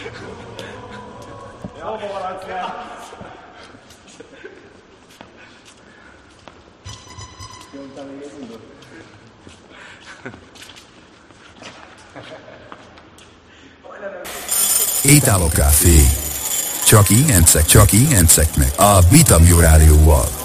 Hova maradsz le? Nyomtam még egy undot. Italo Café. Csak ilyen szeknek a Vitamio Rádióval.